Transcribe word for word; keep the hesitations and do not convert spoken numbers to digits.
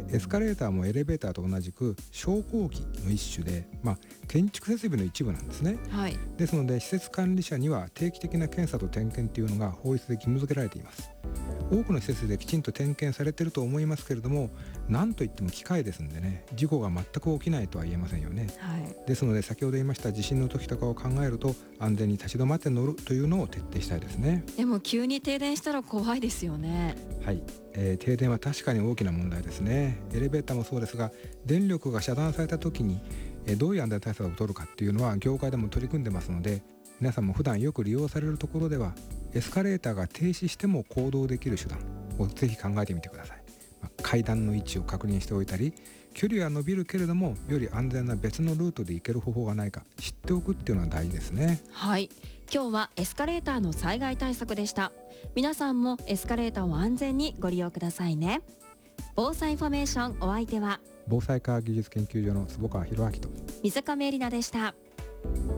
でエスカレーターもエレベーターと同じく昇降機の一種で、まあ、建築設備の一部なんですね、 はい、 ですので施設管理者には定期的な検査と点検というのが法律で義務付けられています。多くの施設できちんと点検されていると思いますけれども、何といっても機械ですんでね、事故が全く起きないとは言えませんよね、 はい、 ですので先ほど言いました地震の時とかを考えると安全に立ち止まって乗るというのを徹底したいですね。 でも急に停電したら怖いですよね。 はい、えー、停電は確かに大きな問題ですね。エレベーターもそうですが、電力が遮断された時に、えー、どういう安全対策を取るかっていうのは業界でも取り組んでますので、皆さんも普段よく利用されるところではエスカレーターが停止しても行動できる手段をぜひ考えてみてください。まあ、階段の位置を確認しておいたり、距離は伸びるけれどもより安全な別のルートで行ける方法がないか知っておくっていうのは大事ですね。 はい、今日はエスカレーターの災害対策でした。皆さんもエスカレーターを安全にご利用くださいね。防災インフォメーション、お相手は防災科学技術研究所の坪川博明と水上絵里奈でした。